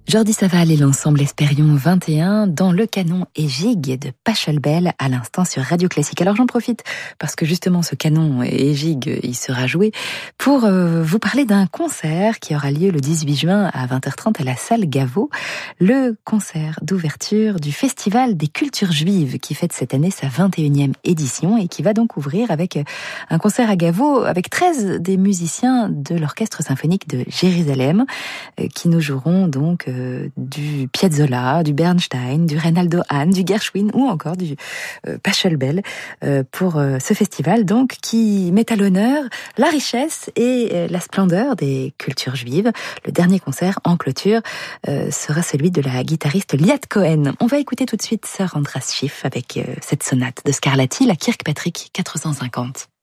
Jordi Saval et l'ensemble Espérion 21 dans le canon et gigue de Pachelbel à l'instant sur Radio Classique. Alors j'en profite parce que justement ce canon et gigue il sera joué pour vous parler d'un concert qui aura lieu le 18 juin à 20h30 à la salle Gaveau, le concert d'ouverture du Festival des cultures juives qui fête cette année sa 21e édition et qui va donc ouvrir avec un concert à Gaveau avec 13 des musiciens de l'orchestre symphonique de Jérusalem qui nous joueront donc du Piazzolla, du Bernstein, du Reynaldo Hahn, du Gershwin ou encore du Pachelbel pour ce festival donc qui met à l'honneur la richesse et la splendeur des cultures juives. Le dernier concert en clôture sera celui de la guitariste Liat Cohen. On va écouter tout de suite Sir Andras Schiff avec cette sonate de Scarlatti, la Kirkpatrick 450.